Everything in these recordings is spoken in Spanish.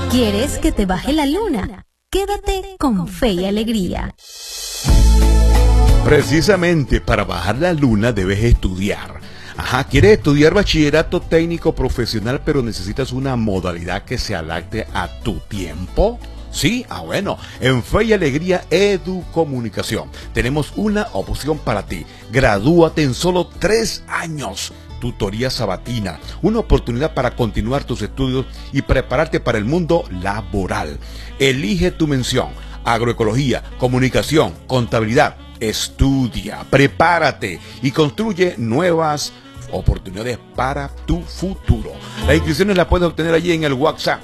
¿Quieres que te baje la luna? Quédate con Fe y Alegría. Precisamente para bajar la luna debes estudiar. Ajá, ¿quieres estudiar bachillerato técnico profesional pero necesitas una modalidad que se adapte a tu tiempo? Sí, bueno, en Fe y Alegría Educomunicación tenemos una opción para ti. Gradúate en solo 3 años. Tutoría sabatina, una oportunidad para continuar tus estudios y prepararte para el mundo laboral. Elige tu mención: agroecología, comunicación, contabilidad. Estudia, prepárate y construye nuevas oportunidades para tu futuro. Las inscripciones las puedes obtener allí en el WhatsApp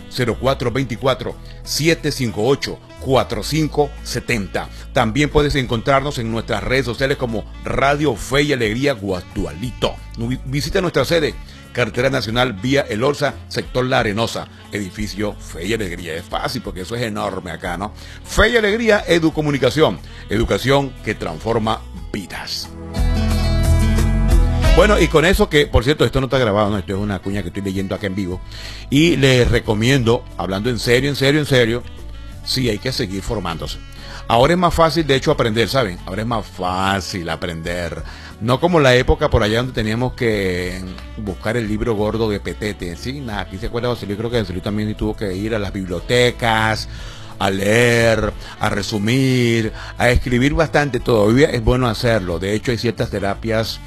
0424-758-4570. También puedes encontrarnos en nuestras redes sociales como Radio Fe y Alegría Guasdualito. Visita nuestra sede, Carretera Nacional Vía El Orza, sector La Arenosa, edificio Fe y Alegría. Es fácil porque eso es enorme acá, ¿no? Fe y Alegría Educomunicación, educación que transforma vidas. Bueno, y con eso que, por cierto, esto no está grabado, ¿no? Esto es una cuña que estoy leyendo acá en vivo. Y les recomiendo, hablando en serio, sí, hay que seguir formándose. Ahora es más fácil, de hecho, aprender, ¿saben? Ahora es más fácil aprender. No como la época por allá donde teníamos que buscar el libro gordo de Petete. Sí, nada, aquí se acuerda José Luis, creo que José Luis también tuvo que ir a las bibliotecas, a leer, a resumir, a escribir bastante. Todavía es bueno hacerlo. De hecho, hay ciertas terapias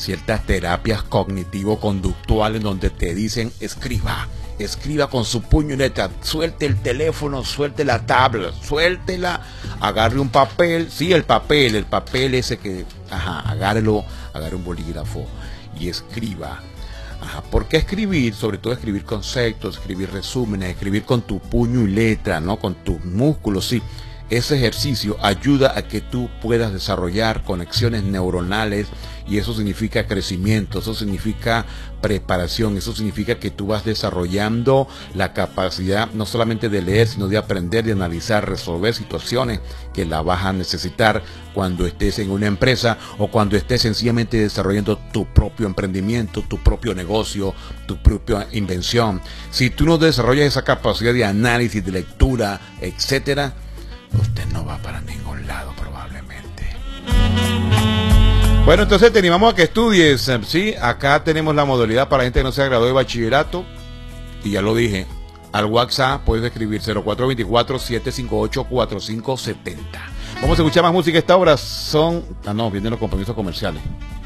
cognitivo-conductuales donde te dicen escriba con su puño y letra, suelte el teléfono, suelte la tablet, suéltela, agarre un papel, sí, el papel ese que, agarre un bolígrafo y escriba. ¿Por qué escribir? Sobre todo escribir conceptos, escribir resúmenes, escribir con tu puño y letra, ¿no? Con tus músculos, sí. Ese ejercicio ayuda a que tú puedas desarrollar conexiones neuronales y eso significa crecimiento, eso significa preparación, eso significa que tú vas desarrollando la capacidad no solamente de leer, sino de aprender, de analizar, resolver situaciones que la vas a necesitar cuando estés en una empresa o cuando estés sencillamente desarrollando tu propio emprendimiento, tu propio negocio, tu propia invención. Si tú no desarrollas esa capacidad de análisis, de lectura, etcétera, usted no va para ningún lado probablemente. Bueno, entonces te animamos a que estudies. Sí, acá tenemos la modalidad para gente que no se graduó de bachillerato. Y ya lo dije, al WhatsApp puedes escribir 0424-758-4570. Vamos a escuchar más música. Esta hora vienen los compromisos comerciales.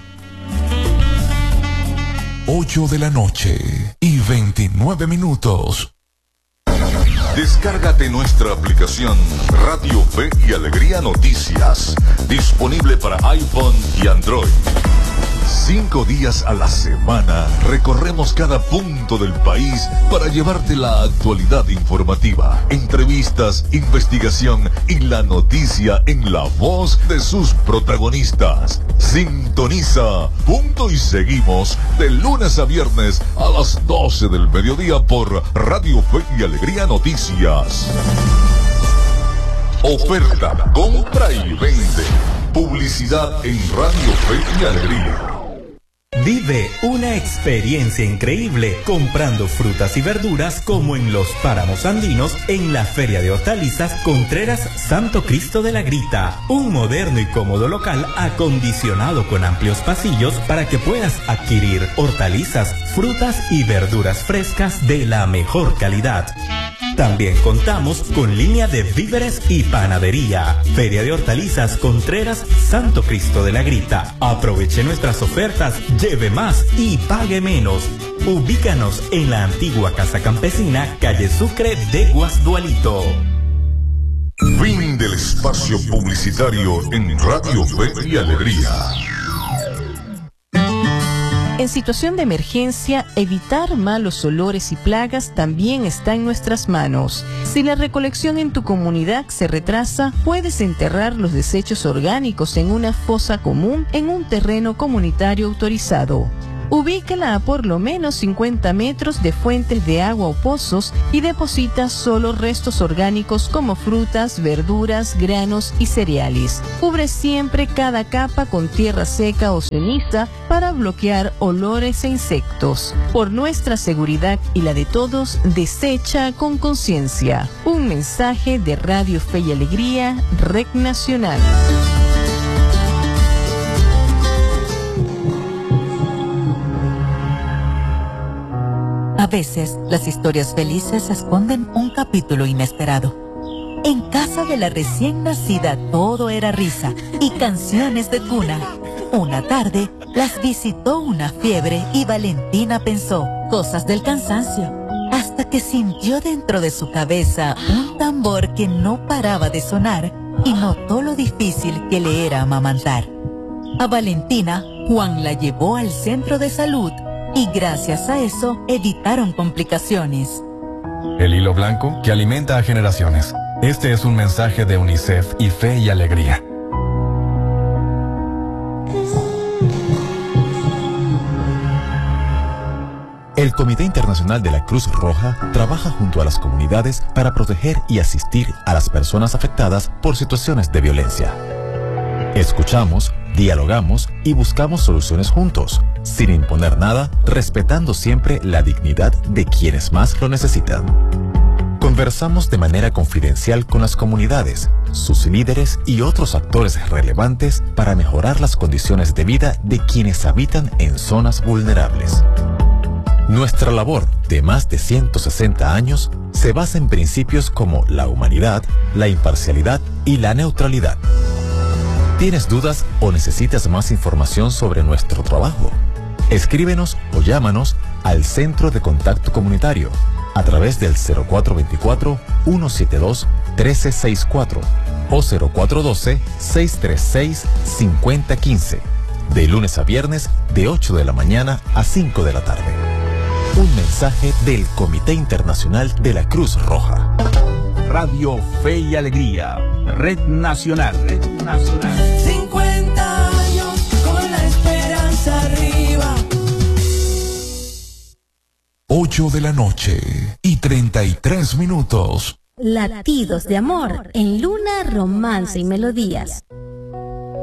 8 de la noche y 29 minutos. Descárgate nuestra aplicación Radio Fe y Alegría Noticias, disponible para iPhone y Android. 5 días a la semana recorremos cada punto del país para llevarte la actualidad informativa, entrevistas, investigación y la noticia en la voz de sus protagonistas. Sintoniza Punto y Seguimos de lunes a viernes a las 12 del mediodía por Radio Fe y Alegría Noticias. Oferta, compra y vende. Publicidad en Radio Fe y Alegría. Vive una experiencia increíble comprando frutas y verduras como en los páramos andinos en la Feria de Hortalizas Contreras Santo Cristo de la Grita. Un moderno y cómodo local acondicionado con amplios pasillos para que puedas adquirir hortalizas, frutas y verduras frescas de la mejor calidad. También contamos con línea de víveres y panadería. Feria de Hortalizas Contreras Santo Cristo de la Grita. Aproveche nuestras ofertas, lleve más y pague menos. Ubícanos en la antigua Casa Campesina, calle Sucre de Guasdualito. Fin del espacio publicitario en Radio Fe y Alegría. En situación de emergencia, evitar malos olores y plagas también está en nuestras manos. Si la recolección en tu comunidad se retrasa, puedes enterrar los desechos orgánicos en una fosa común en un terreno comunitario autorizado. Ubícala a por lo menos 50 metros de fuentes de agua o pozos y deposita solo restos orgánicos como frutas, verduras, granos y cereales. Cubre siempre cada capa con tierra seca o ceniza para bloquear olores e insectos. Por nuestra seguridad y la de todos, desecha con conciencia. Un mensaje de Radio Fe y Alegría, Red Nacional. A veces, las historias felices esconden un capítulo inesperado. En casa de la recién nacida todo era risa y canciones de cuna. Una tarde, las visitó una fiebre y Valentina pensó, cosas del cansancio, hasta que sintió dentro de su cabeza un tambor que no paraba de sonar y notó lo difícil que le era amamantar. A Valentina, Juan la llevó al centro de salud y gracias a eso evitaron complicaciones. El hilo blanco que alimenta a generaciones. Este es un mensaje de UNICEF y Fe y Alegría. El Comité Internacional de la Cruz Roja trabaja junto a las comunidades para proteger y asistir a las personas afectadas por situaciones de violencia. Escuchamos, dialogamos y buscamos soluciones juntos, sin imponer nada, respetando siempre la dignidad de quienes más lo necesitan. Conversamos de manera confidencial con las comunidades, sus líderes y otros actores relevantes para mejorar las condiciones de vida de quienes habitan en zonas vulnerables. Nuestra labor de más de 160 años se basa en principios como la humanidad, la imparcialidad y la neutralidad. ¿Tienes dudas o necesitas más información sobre nuestro trabajo? Escríbenos o llámanos al Centro de Contacto Comunitario a través del 0424-172-1364 o 0412-636-5015, de lunes a viernes de 8 de la mañana a 5 de la tarde. Un mensaje del Comité Internacional de la Cruz Roja. Radio Fe y Alegría, Red Nacional. Red Nacional. 50 años con la esperanza arriba. 8 de la noche y 33 minutos. Latidos de amor en Luna, Romance y Melodías.